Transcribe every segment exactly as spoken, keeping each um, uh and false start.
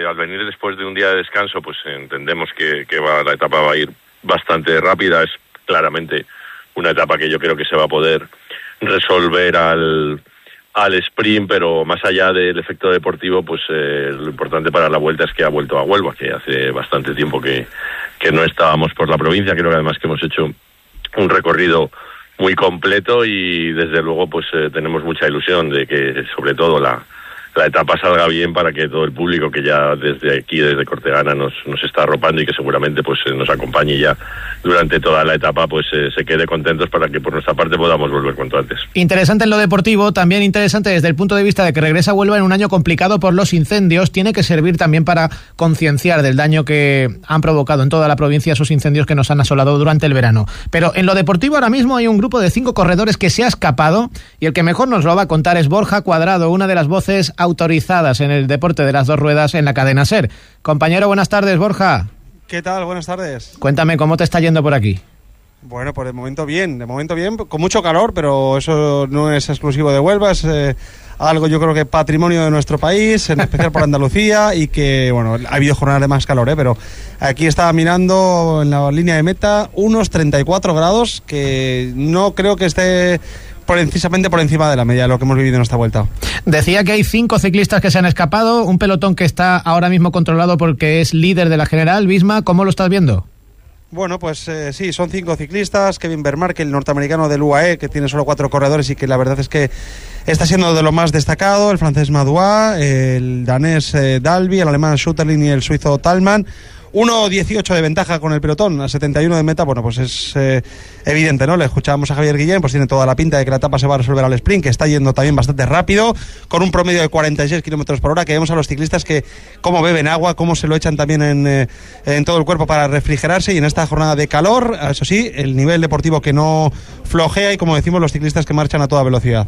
al venir después de un día de descanso, pues entendemos que, que va, la etapa va a ir bastante rápida. Es claramente una etapa que yo creo que se va a poder resolver al, al sprint, pero más allá del efecto deportivo, pues eh, lo importante para la Vuelta es que ha vuelto a Huelva, que hace bastante tiempo que, que no estábamos por la provincia. Creo que además que hemos hecho un recorrido muy completo y desde luego pues eh, tenemos mucha ilusión de que sobre todo la la etapa salga bien para que todo el público que ya desde aquí, desde Cortegana, nos, nos está arropando y que seguramente pues nos acompañe ya durante toda la etapa, pues eh, se quede contentos para que por nuestra parte podamos volver cuanto antes. Interesante en lo deportivo, también interesante desde el punto de vista de que regresa a Huelva en un año complicado por los incendios. Tiene que servir también para concienciar del daño que han provocado en toda la provincia esos incendios que nos han asolado durante el verano. Pero en lo deportivo ahora mismo hay un grupo de cinco corredores que se ha escapado y el que mejor nos lo va a contar es Borja Cuadrado, una de las voces autorizadas en el deporte de las dos ruedas en la cadena SER. Compañero, buenas tardes, Borja. ¿Qué tal? Buenas tardes. Cuéntame, ¿cómo te está yendo por aquí? Bueno, por el momento bien, de momento bien, con mucho calor, pero eso no es exclusivo de Huelva, es eh, algo yo creo que patrimonio de nuestro país, en especial por Andalucía, y que, bueno, ha habido jornadas de más calor, ¿eh? Pero aquí estaba mirando en la línea de meta unos treinta y cuatro grados, que no creo que esté precisamente por encima de la media de lo que hemos vivido en esta vuelta. Decía que hay cinco ciclistas que se han escapado, un pelotón que está ahora mismo controlado porque es líder de la general. Bisma, ¿cómo lo estás viendo? Bueno, pues eh, sí, son cinco ciclistas. Kevin Vermark, el norteamericano del U A E, que tiene solo cuatro corredores y que la verdad es que está siendo de lo más destacado. El francés Madouas, el danés eh, Dalby, el alemán Schutterling y el suizo Thalmann. uno dieciocho de ventaja con el pelotón, a setenta y uno de meta. Bueno, pues es eh, evidente, ¿no? Le escuchábamos a Javier Guillén, pues tiene toda la pinta de que la etapa se va a resolver al sprint, que está yendo también bastante rápido, con un promedio de cuarenta y seis kilómetros por hora, que vemos a los ciclistas que cómo beben agua, cómo se lo echan también en, eh, en todo el cuerpo para refrigerarse, y en esta jornada de calor, eso sí, el nivel deportivo que no flojea, y como decimos, los ciclistas que marchan a toda velocidad.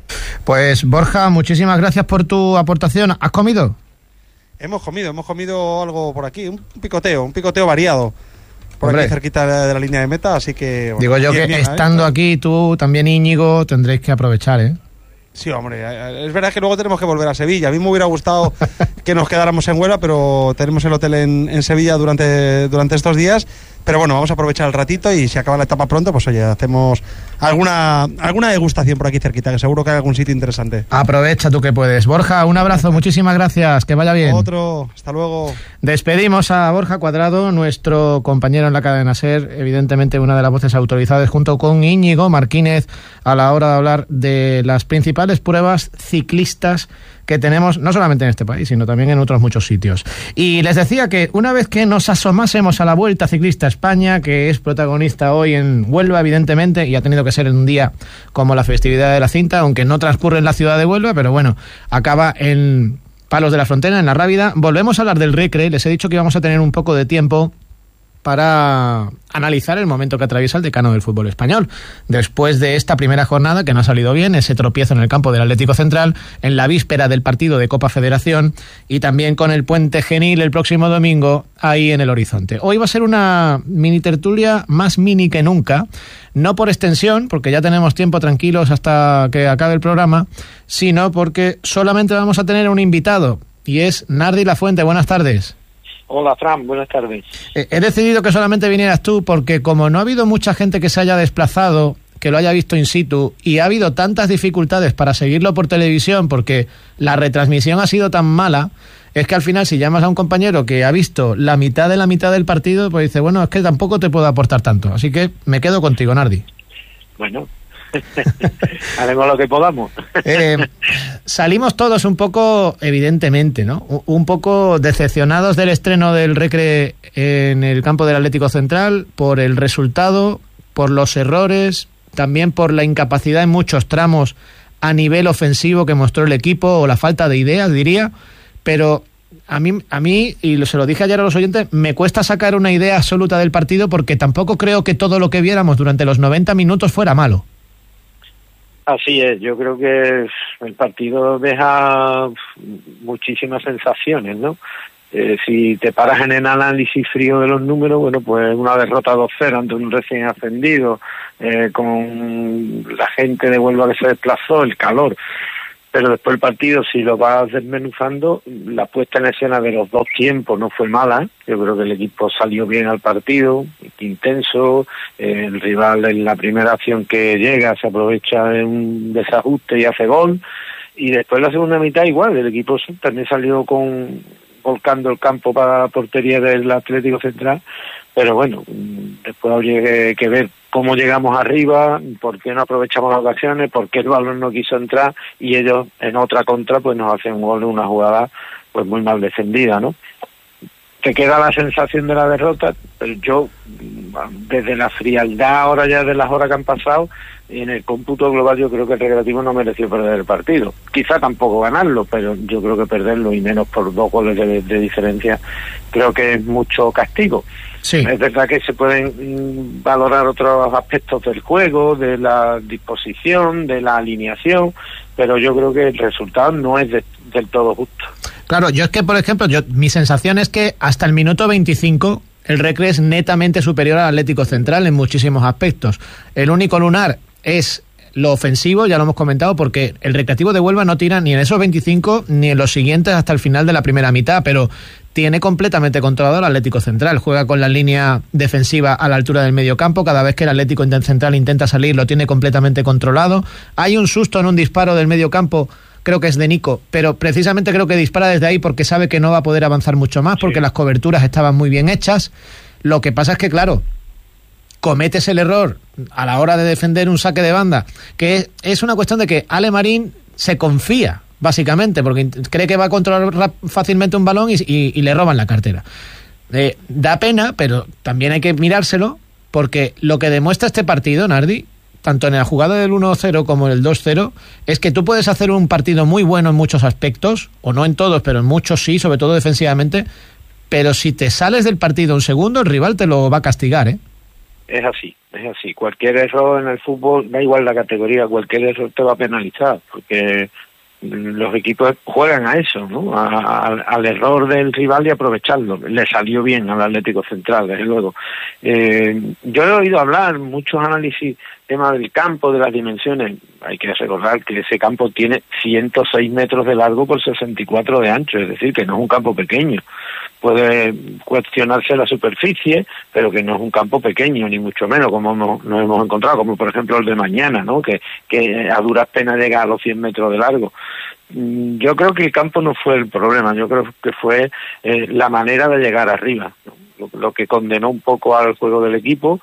Pues Borja, muchísimas gracias por tu aportación. ¿Has comido? Hemos comido, hemos comido algo por aquí, un picoteo, un picoteo variado, por Hombre, aquí cerquita de la línea de meta, así que... Bueno, digo yo bien, que bien, estando ¿eh? aquí, tú también, Íñigo, tendréis que aprovechar, ¿eh? Sí, hombre, es verdad que luego tenemos que volver a Sevilla. A mí me hubiera gustado que nos quedáramos en Huelva, pero tenemos el hotel en, en Sevilla durante, durante estos días. Pero bueno, vamos a aprovechar el ratito y si acaba la etapa pronto, pues oye, hacemos alguna alguna degustación por aquí cerquita, que seguro que hay algún sitio interesante. Aprovecha tú que puedes. Borja, un abrazo, muchísimas gracias, que vaya bien. Otro, hasta luego. Despedimos a Borja Cuadrado, nuestro compañero en la cadena SER, evidentemente una de las voces autorizadas, junto con Íñigo Martínez, a la hora de hablar de las principales pruebas ciclistas que tenemos, no solamente en este país, sino también en otros muchos sitios. Y les decía que una vez que nos asomásemos a la Vuelta Ciclista España, que es protagonista hoy en Huelva, evidentemente, y ha tenido que ser en un día como la festividad de la cinta, aunque no transcurre en la ciudad de Huelva, pero bueno, acaba en Palos de la Frontera, en La Rábida. Volvemos a hablar del Recre. Les he dicho que íbamos a tener un poco de tiempo para analizar el momento que atraviesa el decano del fútbol español. Después de esta primera jornada, que no ha salido bien, ese tropiezo en el campo del Atlético Central, en la víspera del partido de Copa Federación, y también con el puente genil el próximo domingo ahí en el horizonte. Hoy va a ser una mini tertulia más mini que nunca, no por extensión, porque ya tenemos tiempo tranquilos hasta que acabe el programa, sino porque solamente vamos a tener un invitado, y es Nardi Lafuente. Buenas tardes. Hola, Fran, buenas tardes. He decidido que solamente vinieras tú porque como no ha habido mucha gente que se haya desplazado, que lo haya visto in situ, y ha habido tantas dificultades para seguirlo por televisión porque la retransmisión ha sido tan mala, es que al final si llamas a un compañero que ha visto la mitad de la mitad del partido, pues dice, bueno, es que tampoco te puedo aportar tanto. Así que me quedo contigo, Nardi. Bueno, haremos lo que podamos. eh, salimos todos un poco, evidentemente, ¿no? Un poco decepcionados del estreno del Recre en el campo del Atlético Central, por el resultado, por los errores, también por la incapacidad en muchos tramos a nivel ofensivo que mostró el equipo, o la falta de ideas, diría. Pero a mí, a mí, y se lo dije ayer a los oyentes, me cuesta sacar una idea absoluta del partido porque tampoco creo que todo lo que viéramos durante los noventa minutos fuera malo. Así es, yo creo que el partido deja muchísimas sensaciones, ¿no? Eh, si te paras en el análisis frío de los números, bueno, pues una derrota dos cero ante un recién ascendido, eh, con la gente de Huelva que se desplazó, el calor. pero después el partido, si lo vas desmenuzando, la puesta en escena de los dos tiempos no fue mala. Yo creo que el equipo salió bien al partido, intenso, eh, el rival en la primera acción que llega se aprovecha de un desajuste y hace gol, y después la segunda mitad igual, el equipo también salió con volcando el campo para la portería del Atlético Central, pero bueno, después habría que, que ver cómo llegamos arriba, por qué no aprovechamos las ocasiones, por qué el balón no quiso entrar y ellos en otra contra pues nos hacen un gol en una jugada pues muy mal defendida, ¿no? Te queda la sensación de la derrota, pero yo desde la frialdad ahora ya de las horas que han pasado, en el cómputo global yo creo que el Recreativo no mereció perder el partido. Quizá tampoco ganarlo, pero yo creo que perderlo, y menos por dos goles de, de diferencia, creo que es mucho castigo. Sí. Es verdad que se pueden mm, valorar otros aspectos del juego, de la disposición, de la alineación, pero yo creo que el resultado no es de, del todo justo. Claro, yo es que, por ejemplo, yo mi sensación es que hasta el minuto veinticinco el Recre es netamente superior al Atlético Central en muchísimos aspectos. El único lunar es lo ofensivo, ya lo hemos comentado, porque el Recreativo de Huelva no tira ni en esos veinticinco ni en los siguientes hasta el final de la primera mitad, pero tiene completamente controlado el Atlético Central. Juega con la línea defensiva a la altura del medio campo, cada vez que el Atlético Central intenta salir lo tiene completamente controlado. Hay un susto en un disparo del medio campo, creo que es de Nico, pero precisamente creo que dispara desde ahí porque sabe que no va a poder avanzar mucho más, porque sí, las coberturas estaban muy bien hechas. Lo que pasa es que, claro, cometes el error a la hora de defender un saque de banda, que es, es una cuestión de que Ale Marín se confía, básicamente, porque cree que va a controlar fácilmente un balón y, y, y le roban la cartera. Eh, da pena, pero también hay que mirárselo, porque lo que demuestra este partido, Nardi, tanto en la jugada del uno cero como en el dos cero, es que tú puedes hacer un partido muy bueno en muchos aspectos, o no en todos, pero en muchos sí, sobre todo defensivamente, pero si te sales del partido un segundo, el rival te lo va a castigar, ¿eh? Es así, es así. Cualquier error en el fútbol, da igual la categoría, cualquier error te va a penalizar, porque los equipos juegan a eso, ¿no? A, a, al error del rival y aprovecharlo. Le salió bien al Atlético Central, desde luego. Eh, yo he oído hablar muchos análisis, tema del campo, de las dimensiones. Hay que recordar que ese campo tiene ciento seis metros de largo por sesenta y cuatro de ancho, es decir, que no es un campo pequeño. Puede cuestionarse la superficie, pero que no es un campo pequeño, ni mucho menos, como nos, nos hemos encontrado, como por ejemplo el de mañana, ¿no? Que, que a duras penas llega a los cien metros de largo. Yo creo que el campo no fue el problema, yo creo que fue eh, la manera de llegar arriba, ¿no? Lo, lo que condenó un poco al juego del equipo,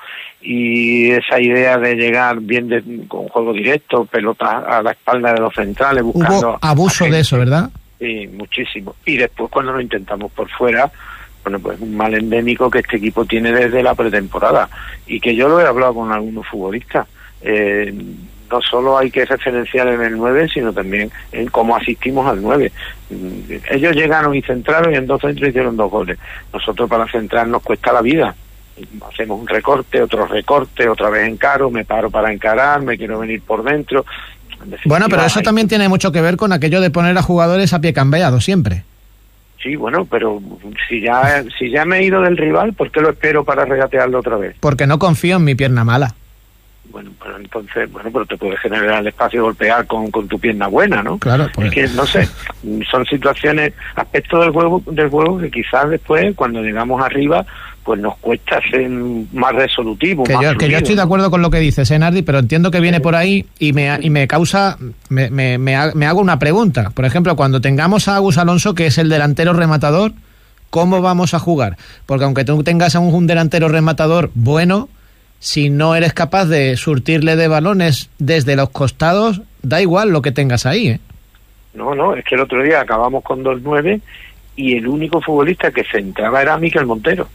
y esa idea de llegar bien de, con juego directo, pelotas a la espalda de los centrales, buscando... Hubo abuso de eso, ¿verdad? Sí, muchísimo. Y después cuando lo intentamos por fuera, bueno, pues un mal endémico que este equipo tiene desde la pretemporada, y que yo lo he hablado con algunos futbolistas. Eh, no solo hay que referenciar en el nueve, sino también en cómo asistimos al nueve. Ellos llegaron y centraron y en dos centros hicieron dos goles. Nosotros para centrar nos cuesta la vida. Hacemos un recorte, otro recorte, otra vez encaro, me paro para encarar, me quiero venir por dentro. Bueno, pero eso también tiene mucho que ver con aquello de poner a jugadores a pie cambiado siempre. Sí, bueno, pero si ya si ya me he ido del rival, ¿por qué lo espero para regatearlo otra vez? Porque no confío en mi pierna mala. Bueno, pero entonces, bueno, pero te puedes generar el espacio y golpear con, con tu pierna buena, ¿no? Claro, pues. Es que, no sé, son situaciones, aspectos del juego, del juego que quizás después, cuando llegamos arriba, pues nos cuesta ser más resolutivo. Que, más yo, fluido, que yo estoy de acuerdo con lo que dices, ¿eh, Nardi? Pero entiendo que viene por ahí y me, y me causa, me, me, me, me hago una pregunta. Por ejemplo, cuando tengamos a Agus Alonso, que es el delantero rematador, ¿cómo vamos a jugar? Porque aunque tú tengas a un, un delantero rematador bueno, si no eres capaz de surtirle de balones desde los costados, da igual lo que tengas ahí, ¿eh? No, no, es que el otro día acabamos con dos nueve y el único futbolista que centraba era Miquel Montero.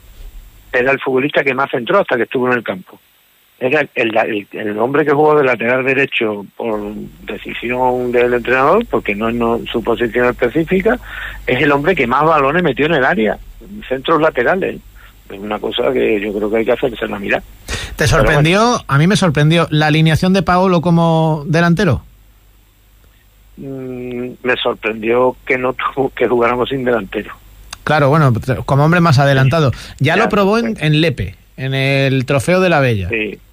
Era el futbolista que más centró hasta que estuvo en el campo. Era el, el, el hombre que jugó de lateral derecho por decisión del entrenador, porque no es no, su posición específica, es el hombre que más balones metió en el área, centros laterales. Es una cosa que yo creo que hay que hacerse la mirar. ¿Te sorprendió? Bueno, a mí me sorprendió la alineación de Paolo como delantero. Mmm, me sorprendió que no que jugáramos sin delantero. Claro, bueno, como hombre más adelantado. Ya, ya lo probó en, en Lepe, en el Trofeo de la Bella. Sí.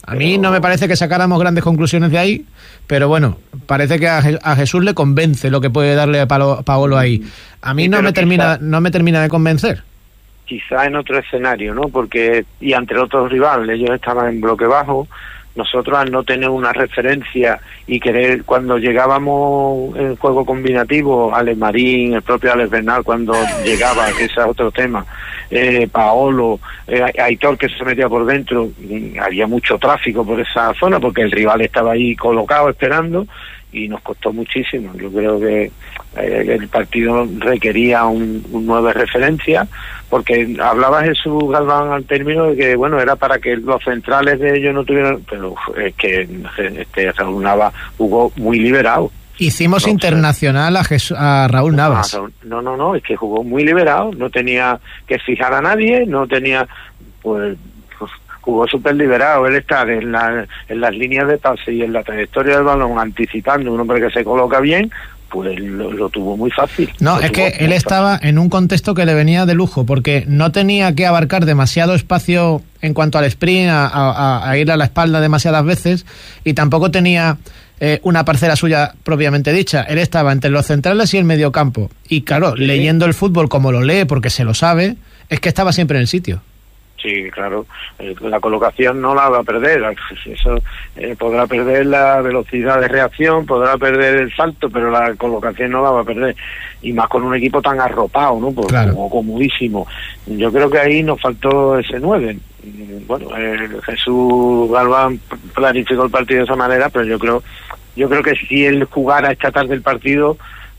A mí no me parece que sacáramos grandes conclusiones de ahí, pero bueno, parece que a, a Jesús le convence lo que puede darle a Paolo, Paolo ahí. A mí sí, no me termina quizá, no me termina de convencer. Quizá en otro escenario, ¿no? Porque, y entre otros rivales, ellos estaban en bloque bajo. Nosotros, al no tener una referencia y querer, cuando llegábamos en juego combinativo, Alex Marín, el propio Alex Bernal, cuando llegaba, que ese es otro tema, eh, Paolo, eh, Aitor, que se metía por dentro, había mucho tráfico por esa zona, porque el rival estaba ahí colocado esperando, y nos costó muchísimo. Yo creo que eh, el partido requería un, un nueve referencia, porque hablaba Jesús Galván al término de que, bueno, era para que los centrales de ellos no tuvieran, pero es que este Raúl Navas jugó muy liberado. Hicimos no, internacional a, Jesús, a Raúl Navas. No, no, no, es que jugó muy liberado, no tenía que fijar a nadie, no tenía, pues, pues jugó súper liberado. Él está en, la, en las líneas de pase y en la trayectoria del balón, anticipando, un hombre que se coloca bien, pues lo, lo tuvo muy fácil. No, es que él estaba en un contexto que le venía de lujo, porque no tenía que abarcar demasiado espacio en cuanto al sprint, a, a, a ir a la espalda demasiadas veces, y tampoco tenía eh, una parcela suya propiamente dicha. Él estaba entre los centrales y el mediocampo, y claro, sí, leyendo el fútbol como lo lee, porque se lo sabe, es que estaba siempre en el sitio. Sí, claro, la colocación no la va a perder, eso eh, podrá perder la velocidad de reacción, podrá perder el salto, pero la colocación no la va a perder, y más con un equipo tan arropado, ¿no? Pues, claro, como comodísimo. Yo creo que ahí nos faltó ese nueve. Bueno, eh, Jesús Galván planificó el partido de esa manera, pero yo creo, yo creo que si él jugara esta tarde el partido,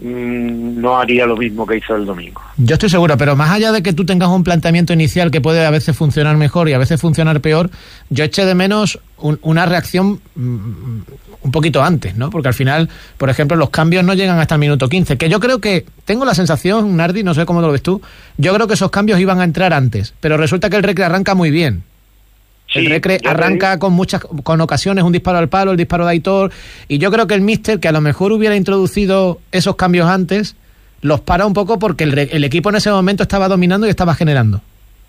no haría lo mismo que hizo el domingo. Yo estoy seguro, pero más allá de que tú tengas un planteamiento inicial que puede a veces funcionar mejor y a veces funcionar peor, yo eché de menos un, una reacción um, un poquito antes, ¿no? Porque al final, por ejemplo, los cambios no llegan hasta el minuto quince, que yo creo que, tengo la sensación, Nardi, no sé cómo lo ves tú, yo creo que esos cambios iban a entrar antes, pero resulta que el Recre arranca muy bien. El sí, Recre arranca con muchas con ocasiones, un disparo al palo, el disparo de Aitor, y yo creo que el míster, que a lo mejor hubiera introducido esos cambios antes, los para un poco porque el, el equipo en ese momento estaba dominando y estaba generando.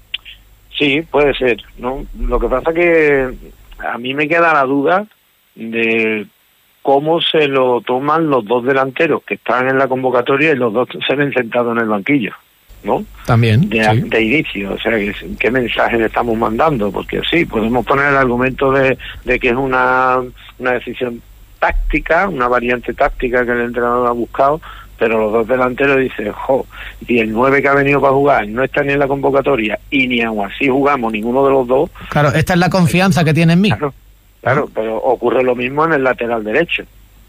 Sí, puede ser, ¿no? Lo que pasa que a mí me queda la duda de cómo se lo toman los dos delanteros que están en la convocatoria y los dos se ven sentados en el banquillo, ¿no? También, de, sí. de inicio, o sea, ¿qué mensaje le estamos mandando? Porque sí, podemos poner el argumento de, de que es una, una decisión táctica, una variante táctica que el entrenador ha buscado, pero los dos delanteros dicen, jo, y el nueve que ha venido para jugar no está ni en la convocatoria y ni aún así jugamos ninguno de los dos. Claro, esta es la confianza que tiene en mí. Claro, claro, pero ocurre lo mismo en el lateral derecho.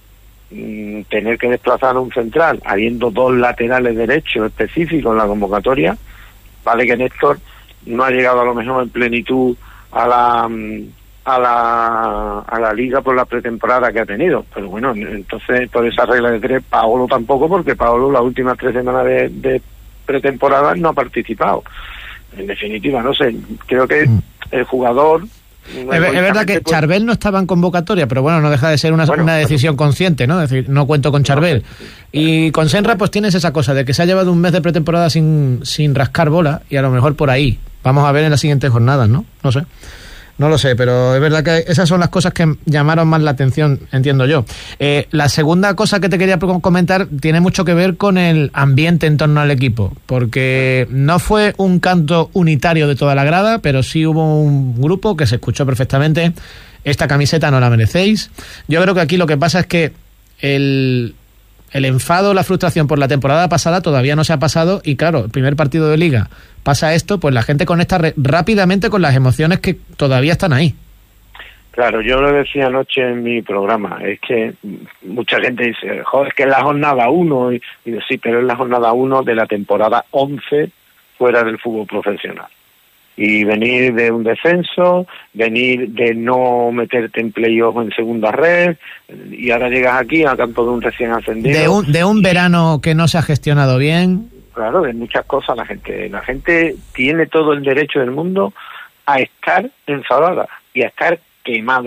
Tener que desplazar a un central habiendo dos laterales derechos específicos en la convocatoria, vale que Néstor no ha llegado a lo mejor en plenitud a la a la a la liga por la pretemporada que ha tenido, pero bueno, entonces por esa regla de tres, Paolo tampoco, porque Paolo las últimas tres semanas de, de pretemporada no ha participado. En definitiva, no sé, creo que el jugador... Es, es verdad que Charbel no estaba en convocatoria, pero bueno, no deja de ser una, bueno, una decisión bueno. consciente, ¿no? Es decir, no cuento con Charbel. Y con Senra pues tienes esa cosa de que se ha llevado un mes de pretemporada sin, sin rascar bola, y a lo mejor por ahí. Vamos a ver en las siguientes jornadas, ¿no? No sé. No lo sé, pero es verdad que esas son las cosas que llamaron más la atención, entiendo yo. Eh, la segunda cosa que te quería comentar tiene mucho que ver con el ambiente en torno al equipo, porque no fue un canto unitario de toda la grada, pero sí hubo un grupo que se escuchó perfectamente: esta camiseta no la merecéis. Yo creo que aquí lo que pasa es que el... el enfado, la frustración por la temporada pasada todavía no se ha pasado, y claro, el primer partido de Liga pasa esto, pues la gente conecta re- rápidamente con las emociones que todavía están ahí. Claro, yo lo decía anoche en mi programa, es que mucha gente dice, joder, es que es la jornada uno, y, y digo, sí, pero es la jornada uno de la temporada once fuera del fútbol profesional. Y venir de un descenso, venir de no meterte en playoff en segunda red, y ahora llegas aquí a campo de un recién ascendido. De un, de un verano que no se ha gestionado bien. Claro, de muchas cosas la gente, la gente tiene todo el derecho del mundo a estar enfadada y a estar quemada,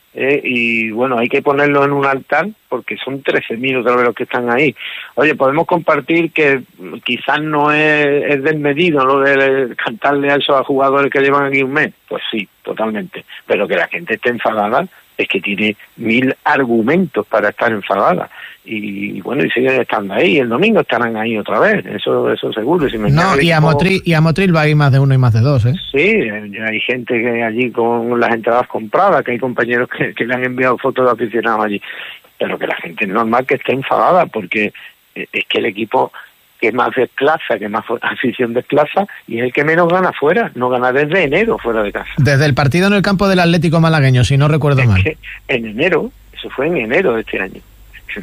Eh, y bueno, hay que ponerlo en un altar porque son trece mil otra vez los que están ahí. Oye, podemos compartir que quizás no es, es desmedido lo de cantarle a esos jugadores que llevan aquí un mes. Pues sí, totalmente. Pero que la gente esté enfadada es que tiene mil argumentos para estar enfadada. Y, y bueno, y siguen estando ahí. El domingo estarán ahí otra vez, eso eso seguro. Si me no, y a, equipo... Motril, y a Motril va a ir más de uno y más de dos, ¿eh? Sí, ya hay gente que allí con las entradas compradas, que hay compañeros que, que le han enviado fotos de aficionados allí. Pero que la gente es normal que esté enfadada, porque es que el equipo que más desplaza, que más afición desplaza, y es el que menos gana fuera, no gana desde enero fuera de casa. Desde el partido en el campo del Atlético malagueño, si no recuerdo es mal. Que en enero, eso fue en enero de este año.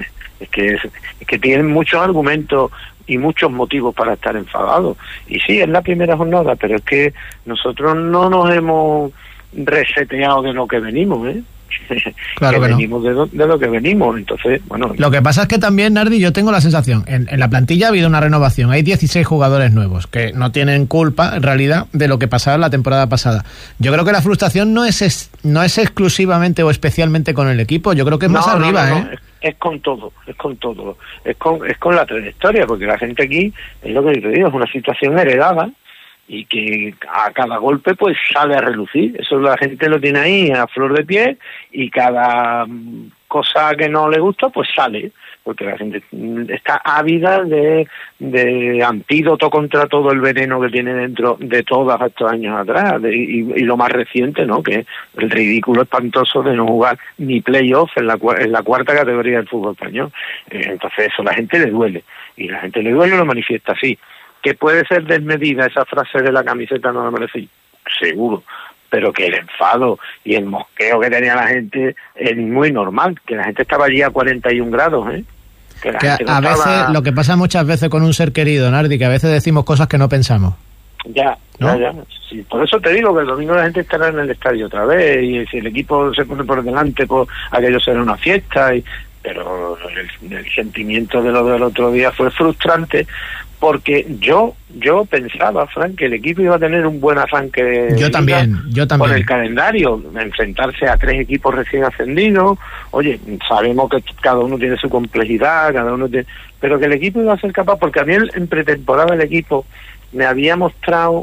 Es que, es, es que tienen muchos argumentos y muchos motivos para estar enfadados. Y sí, es la primera jornada, pero es que nosotros no nos hemos reseteado de lo que venimos, ¿eh? Claro que, que venimos no. de, lo, de lo que venimos, entonces, bueno. Lo que pasa es que también, Nardi, yo tengo la sensación, en, en la plantilla ha habido una renovación, hay dieciséis jugadores nuevos que no tienen culpa, en realidad, de lo que pasaba la temporada pasada. Yo creo que la frustración no es, es no es exclusivamente o especialmente con el equipo, yo creo que es no, más no, arriba, no, ¿eh? No, es, es con todo, es con todo, es con, es con la trayectoria, porque la gente aquí, es lo que yo te digo, es una situación heredada, y que a cada golpe pues sale a relucir. Eso la gente lo tiene ahí a flor de piel, y cada cosa que no le gusta pues sale, porque la gente está ávida de, de antídoto contra todo el veneno que tiene dentro de todos estos años atrás, de, y, y lo más reciente, ¿no?, que es el ridículo espantoso de no jugar ni playoff en la, en la cuarta categoría del fútbol español. Eh, entonces eso a la gente le duele, y la gente le duele y lo manifiesta así. Que puede ser desmedida esa frase de la camiseta no la merece, seguro, pero que el enfado y el mosqueo que tenía la gente es muy normal, que la gente estaba allí a cuarenta y un grados, ¿eh? Que, la que gente no a estaba... veces, lo que pasa muchas veces con un ser querido, Nardi, que a veces decimos cosas que no pensamos. Ya, ¿no? ya, ya. Sí, por eso te digo que el domingo la gente estará en el estadio otra vez, y si el equipo se pone por delante, pues aquello será una fiesta, y... pero el, el sentimiento de lo del otro día fue frustrante, porque yo yo pensaba, Frank, que el equipo iba a tener un buen arranque. Yo también, yo también. Con el calendario, enfrentarse a tres equipos recién ascendidos. Oye, sabemos que cada uno tiene su complejidad, cada uno tiene... pero que el equipo iba a ser capaz, porque a mí en pretemporada el equipo me había mostrado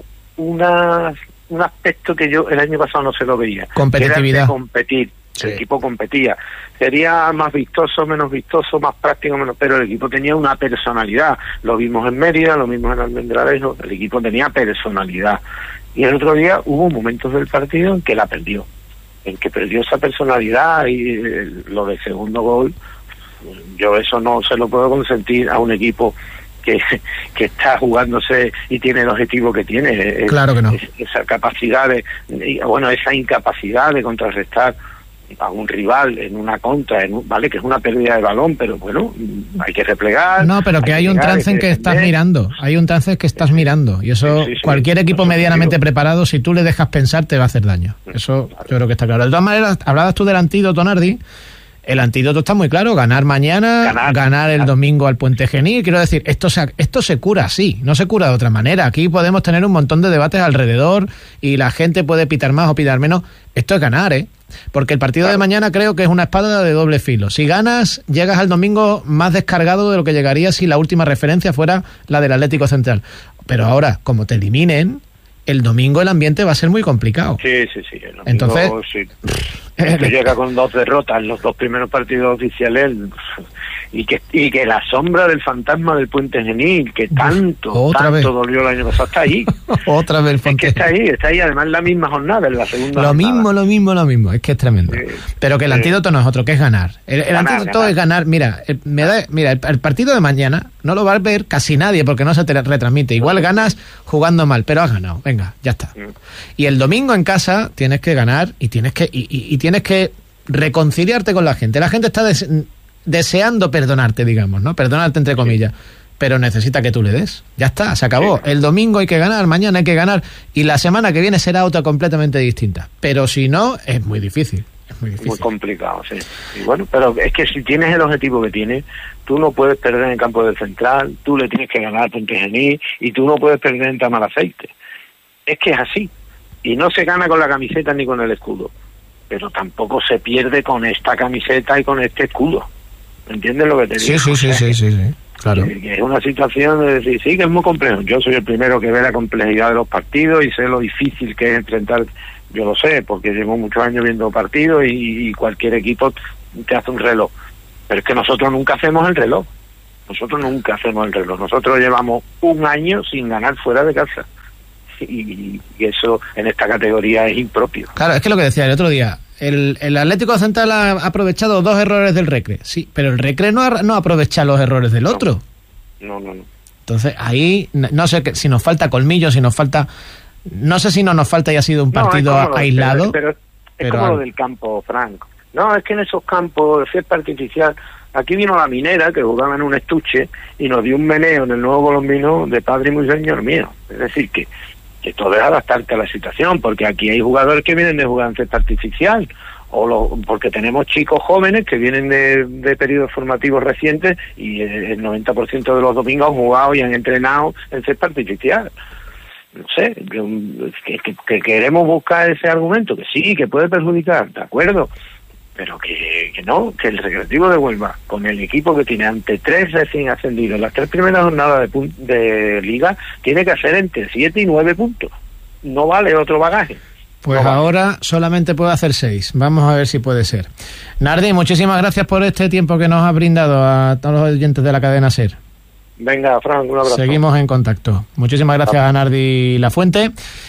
una, un aspecto que yo el año pasado no se lo veía. Competitividad. Que era de competir. Sí. El equipo competía. Sería más vistoso, menos vistoso, más práctico, menos... pero el equipo tenía una personalidad. Lo vimos en Mérida, lo vimos en Almendralejo. El equipo tenía personalidad. Y el otro día hubo momentos del partido en que la perdió. En que perdió esa personalidad, y eh, lo del segundo gol, yo eso no se lo puedo consentir a un equipo que, que está jugándose y tiene el objetivo que tiene. Claro que no. Es, esa capacidad de... bueno, esa incapacidad de contrarrestar a un rival en una contra, en un, vale, que es una pérdida de balón, pero bueno, hay que replegar. No, pero que hay, hay un trance en que estás mirando, hay un trance que estás mirando, y eso, sí, sí, sí, cualquier equipo medianamente preparado, si tú le dejas pensar, te va a hacer daño. Eso claro. Yo creo que está claro. De todas maneras, hablabas tú del antídoto, Nardi. El antídoto está muy claro: ganar mañana, ganar, ganar el ganar. domingo al Puente Genil. Quiero decir, esto se, esto se cura así, no se cura de otra manera. Aquí podemos tener un montón de debates alrededor y la gente puede pitar más o pitar menos. Esto es ganar, ¿eh? Porque el partido claro. de mañana creo que es una espada de doble filo. Si ganas, llegas al domingo más descargado de lo que llegaría si la última referencia fuera la del Atlético Central. Pero ahora, como te eliminen, el domingo el ambiente va a ser muy complicado. Sí, sí, sí. El domingo, entonces, sí. Que llega con dos derrotas en los dos primeros partidos oficiales, y que y que la sombra del fantasma del Puente Genil, que tanto, Otra tanto vez. dolió el año pasado, está ahí. Otra vez el Puente. Es que está ahí, está ahí, además la misma jornada, en la segunda Lo jornada. mismo, lo mismo, lo mismo, es que es tremendo. Sí, Pero que el sí. antídoto no es otro, que es ganar. El, el ganar, antídoto ganar. es ganar. Mira, el, me da, mira el, el partido de mañana no lo va a ver casi nadie porque no se te retransmite. Igual ganas jugando mal, pero has ganado. Venga, ya está. Sí. Y el domingo en casa tienes que ganar y tienes que y, y, y tienes que reconciliarte con la gente. La gente está des, deseando perdonarte, digamos, ¿no? Perdonarte entre comillas. Sí. Pero necesita que tú le des. Ya está, se acabó. Sí. El domingo hay que ganar, mañana hay que ganar, y la semana que viene será otra completamente distinta. Pero si no, es muy difícil. Es muy difícil. Muy complicado, sí. Y bueno, pero es que si tienes el objetivo que tienes, tú no puedes perder en el campo del Central, tú le tienes que ganar a Puente Genil, y tú no puedes perder en Tamaraceite. Es que es así. Y no se gana con la camiseta ni con el escudo. pero tampoco se pierde con esta camiseta y con este escudo. ¿Entiendes lo que te digo? Sí, sí, sí, sí, sí, sí, claro. Que, que es una situación de decir, sí, que es muy complejo. Yo soy el primero que ve la complejidad de los partidos y sé lo difícil que es enfrentar. Yo lo sé, porque llevo muchos años viendo partidos y, y cualquier equipo te hace un reloj. Pero es que nosotros nunca hacemos el reloj. Nosotros nunca hacemos el reloj. Nosotros llevamos un año sin ganar fuera de casa. Y, y eso en esta categoría es impropio. Claro, es que lo que decía el otro día, el, el Atlético Central ha aprovechado dos errores del Recre, sí, pero el Recre no, ha, no aprovecha los errores del otro. No, no, no. Entonces ahí, no sé si nos falta colmillo, si nos falta... No sé si no nos falta y ha sido un partido no, lo, aislado. Pero, pero es pero como lo del campo, Frank. No, es que en esos campos de césped artificial... Aquí vino la minera, que jugaba en un estuche, y nos dio un meneo en el Nuevo Colombino de padre y muy señor mío. Es decir, que, que todo es adaptarte a la situación, porque aquí hay jugadores que vienen de jugar en césped artificial, o lo, porque tenemos chicos jóvenes que vienen de, de periodos formativos recientes, y el noventa por ciento de los domingos han jugado y han entrenado en césped artificial. No sé, que, que, que queremos buscar ese argumento, que sí, que puede perjudicar, de acuerdo, pero que, que no, que el Recreativo de Huelva, con el equipo que tiene ante tres recién ascendidos, las tres primeras jornadas de, de liga, tiene que hacer entre siete y nueve puntos. No vale otro bagaje. Pues no vale. Ahora solamente puede hacer seis. Vamos a ver si puede ser. Nardi, muchísimas gracias por este tiempo que nos has brindado a todos los oyentes de la cadena SER. Venga, Frank, un abrazo. Seguimos en contacto. Muchísimas gracias a Nardi Lafuente.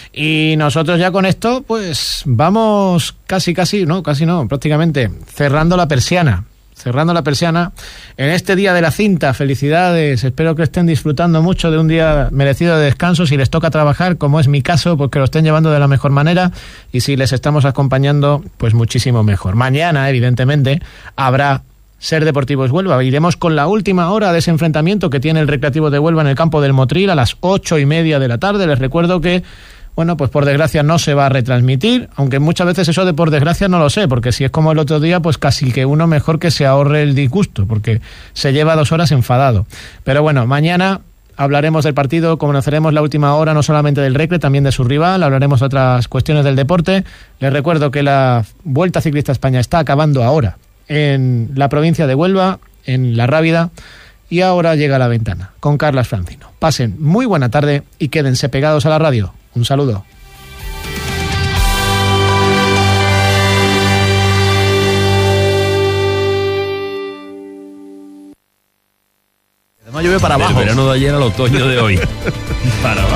Y nosotros ya con esto, pues vamos casi, casi, no, casi no, prácticamente cerrando la persiana. Cerrando la persiana en este día de la cinta. Felicidades. Espero que estén disfrutando mucho de un día merecido de descanso. Si les toca trabajar, como es mi caso, pues que lo estén llevando de la mejor manera. Y si les estamos acompañando, pues muchísimo mejor. Mañana, evidentemente, habrá SER Deportivos Huelva. Iremos con la última hora de ese enfrentamiento que tiene el Recreativo de Huelva en el campo del Motril a las ocho y media de la tarde. Les recuerdo que, bueno, pues por desgracia no se va a retransmitir, aunque muchas veces eso de por desgracia no lo sé, porque si es como el otro día, pues casi que uno mejor que se ahorre el disgusto, porque se lleva dos horas enfadado. Pero bueno, mañana hablaremos del partido, conoceremos la última hora no solamente del Recre, también de su rival, hablaremos de otras cuestiones del deporte. Les recuerdo que la Vuelta Ciclista a España está acabando ahora en la provincia de Huelva, en La Rábida, y ahora llega La Ventana con Carlas Francino. Pasen muy buena tarde y quédense pegados a la radio. Un saludo. Además llueve para abajo. El verano de ayer al otoño de hoy. Para abajo.